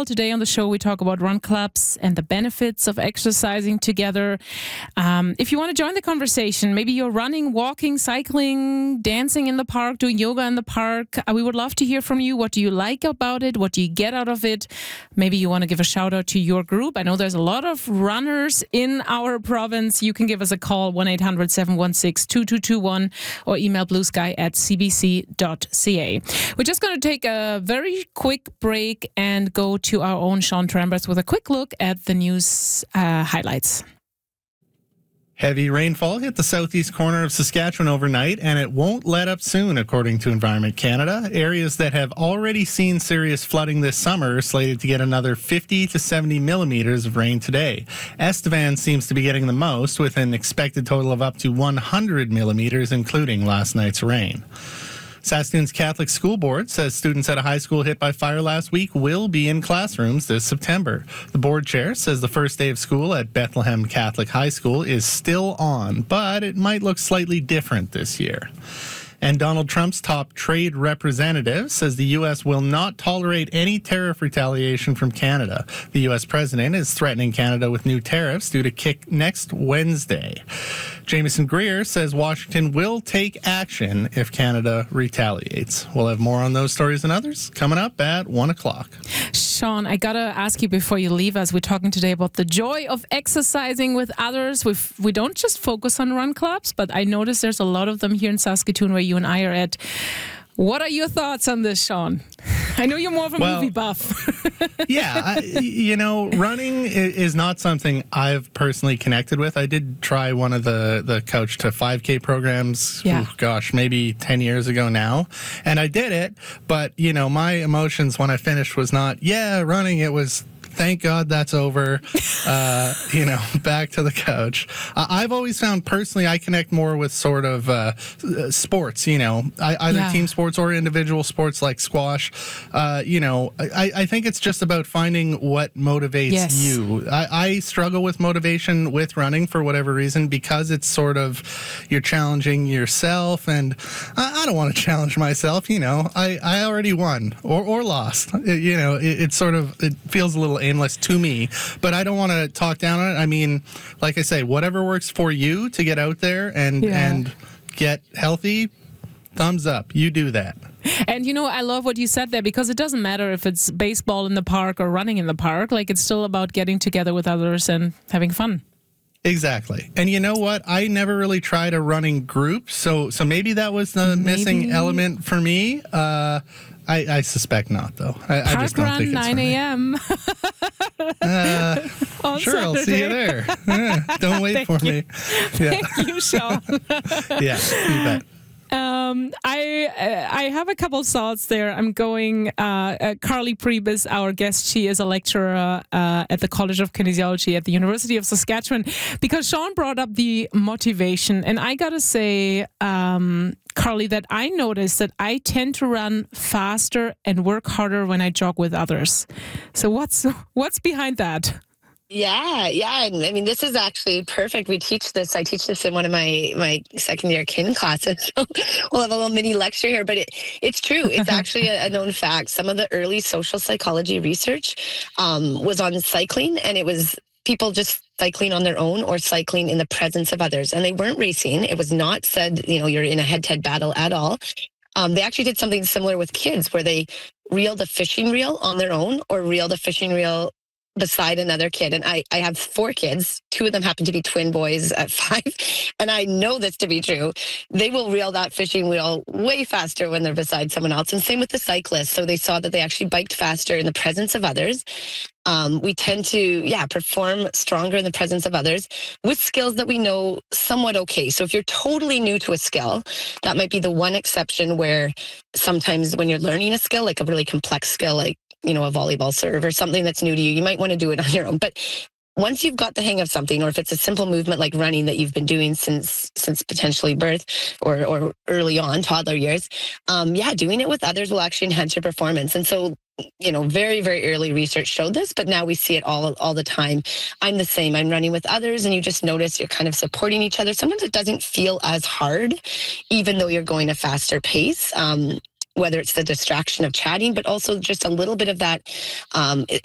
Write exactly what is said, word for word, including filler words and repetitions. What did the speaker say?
well. Today on the show, we talk about run clubs and the benefits of exercising together. Um, if you want to join the conversation, maybe you're running, walking, cycling, dancing in the park, doing yoga in the park. Uh, we would love to hear from you. What do you like about it? What do you get out of it? Maybe you want to give a shout out to your group. I know there's a lot of runners in our province. You can give us a call, one eight hundred seven one six two two two one, or email bluesky at c b c dot c a. We're just going to take a very quick break and go to our own Sean Trambers with a quick look at the news uh, highlights. Heavy rainfall hit the southeast corner of Saskatchewan overnight, and it won't let up soon, according to Environment Canada. Areas that have already seen serious flooding this summer are slated to get another fifty to seventy millimeters of rain today. Estevan seems to be getting the most, with an expected total of up to one hundred millimeters, including last night's rain. Saskatoon's Catholic School Board says students at a high school hit by fire last week will be in classrooms this September. The board chair says the first day of school at Bethlehem Catholic High School is still on, but it might look slightly different this year. And Donald Trump's top trade representative says the U S will not tolerate any tariff retaliation from Canada. The U S president is threatening Canada with new tariffs due to kick next Wednesday. Jameson Greer says Washington will take action if Canada retaliates. We'll have more on those stories and others coming up at one o'clock. Sean, I gotta ask you before you leave us, we're talking today about the joy of exercising with others. We we don't just focus on run clubs, but I notice there's a lot of them here in Saskatoon where you and I are at. What are your thoughts on this, Sean? I know you're more of a well, movie buff. yeah, I, you know, running is not something I've personally connected with. I did try one of the, the Couch to five K programs, yeah. oh, gosh, maybe ten years ago now. And I did it, but, you know, my emotions when I finished was not, yeah, running. It was, thank God that's over. Uh, you know, back to the couch. Uh, I've always found personally I connect more with sort of uh, sports, you know, I, either yeah. team sports or individual sports like squash. Uh, you know, I, I think it's just about finding what motivates yes. you. I, I struggle with motivation with running for whatever reason because it's sort of you're challenging yourself, and I, I don't want to challenge myself. You know, I, I already won or, or lost. It, you know, it, it's sort of it feels a little aimless to me, but I don't want to talk down on it. I mean, like I say, whatever works for you to get out there and yeah. and get healthy, thumbs up. You do that. And you know, I love what you said there, because it doesn't matter if it's baseball in the park or running in the park. Like, it's still about getting together with others and having fun. Exactly. And you know what? I never really tried a running group, so so maybe that was the maybe. missing element for me. Uh, I, I suspect not, though. I, Park I just don't run, think it's nine a.m. uh, sure, Saturday. I'll see you there. Yeah, don't wait for you. me. Yeah. Thank you, Sean. Yeah, you bet. Um, I uh, I have a couple thoughts there. I'm going, uh, uh, Carly Priebus, our guest, she is a lecturer uh, at the College of Kinesiology at the University of Saskatchewan, because Sean brought up the motivation. And I got to say, um, Carly, that I noticed that I tend to run faster and work harder when I jog with others. So what's what's behind that? Yeah, yeah. And I mean, this is actually perfect. We teach this. I teach this in one of my, my second year kin classes. So we'll have a little mini lecture here, but it, it's true. It's actually a, a known fact. Some of the early social psychology research um, was on cycling, and it was people just cycling on their own or cycling in the presence of others. And they weren't racing. It was not said, you know, you're in a head-to-head battle at all. Um, they actually did something similar with kids where they reeled a fishing reel on their own or reeled a fishing reel beside another kid. And I, I have four kids. Two of them happen to be twin boys at five. And I know this to be true. They will reel that fishing wheel way faster when they're beside someone else. And same with the cyclists. So they saw that they actually biked faster in the presence of others. Um, we tend to, yeah, perform stronger in the presence of others with skills that we know somewhat okay. So if you're totally new to a skill, that might be the one exception where sometimes when you're learning a skill, like a really complex skill, like, you know, a volleyball serve or something that's new to you, you might want to do it on your own. But once you've got the hang of something, or if it's a simple movement like running that you've been doing since since potentially birth or or early on, toddler years, um, yeah, doing it with others will actually enhance your performance. And so, you know, very, very early research showed this, but now we see it all all the time. I'm the same. I'm running with others, and you just notice you're kind of supporting each other. Sometimes it doesn't feel as hard, even though you're going a faster pace. Um, whether it's the distraction of chatting, but also just a little bit of that um,